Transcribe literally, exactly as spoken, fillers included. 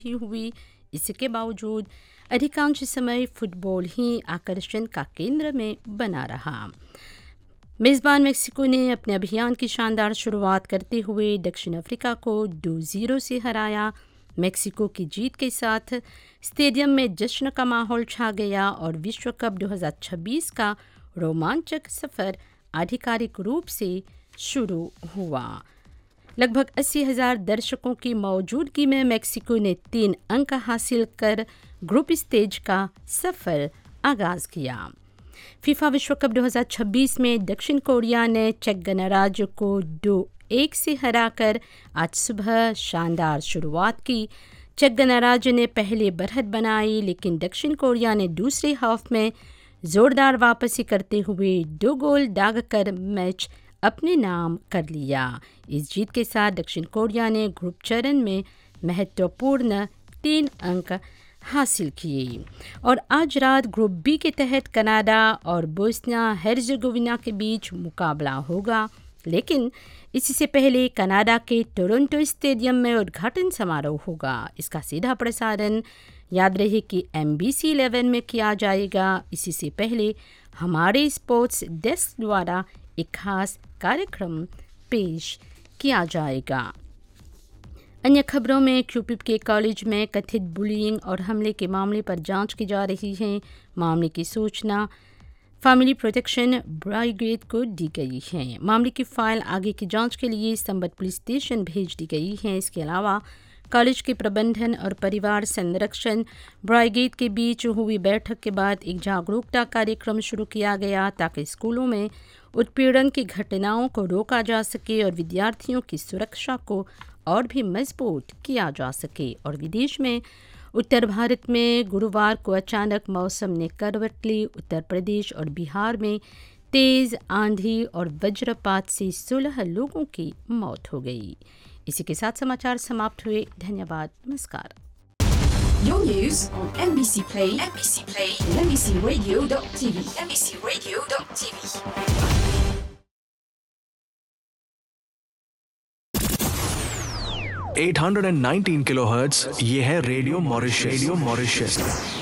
ही हुई। इसके बावजूद अधिकांश समय फुटबॉल ही आकर्षण का केंद्र में बना रहा। मेज़बान मेक्सिको ने अपने अभियान की शानदार शुरुआत करते हुए दक्षिण अफ्रीका को दो ज़ीरो से हराया। मेक्सिको की जीत के साथ स्टेडियम में जश्न का माहौल छा गया और विश्व कप दो हज़ार छब्बीस का रोमांचक सफ़र आधिकारिक रूप से शुरू हुआ। लगभग अस्सी हज़ार दर्शकों की मौजूदगी में मेक्सिको ने तीन अंक हासिल कर ग्रुप स्टेज का सफ़र आगाज़ किया। फीफा विश्व कप दो हज़ार छब्बीस में दक्षिण कोरिया ने चेक गणराज्य को दो एक से हराकर आज सुबह शानदार शुरुआत की। चेक गणराज्य ने पहले बढ़त बनाई, लेकिन दक्षिण कोरिया ने दूसरे हाफ में जोरदार वापसी करते हुए दो गोल दागकर मैच अपने नाम कर लिया। इस जीत के साथ दक्षिण कोरिया ने ग्रुप चरण में महत्वपूर्ण तीन अंक हासिल किए और आज रात ग्रुप बी के तहत कनाडा और बोस्निया हेर्जेगोविना के बीच मुकाबला होगा। लेकिन इससे पहले कनाडा के टोरंटो स्टेडियम में उद्घाटन समारोह होगा। इसका सीधा प्रसारण याद रहे कि एम बी सी इलेवन में किया जाएगा। इसी से पहले हमारे स्पोर्ट्स डेस्क द्वारा एक खास कार्यक्रम पेश किया जाएगा। अन्य खबरों में क्यूपिप के कॉलेज में कथित बुलिंग और हमले के मामले पर जांच की जा रही है। मामले की सूचना फैमिली प्रोटेक्शन ब्रिगेड को दी गई है। मामले की फाइल आगे की जांच के लिए संबद्ध पुलिस स्टेशन भेज दी गई है। इसके अलावा कॉलेज के प्रबंधन और परिवार संरक्षण ब्रिगेड के बीच हुई बैठक के बाद एक जागरूकता कार्यक्रम शुरू किया गया ताकि स्कूलों में उत्पीड़न की घटनाओं को रोका जा सके और विद्यार्थियों की सुरक्षा को और भी मजबूत किया जा सके। और विदेश में उत्तर भारत में गुरुवार को अचानक मौसम ने करवट ली। उत्तर प्रदेश और बिहार में तेज आंधी और वज्रपात से सोलह लोगों की मौत हो गई। इसी के साथ समाचार समाप्त हुए। धन्यवाद। नमस्कार। Your news on M B C Play, M B C Play, M B C Radio dot T V, M B C Radio dot T V. आठ सौ उन्नीस किलोहर्ट्ज़, ये है रेडियो मॉरिशस। Radio Mauritius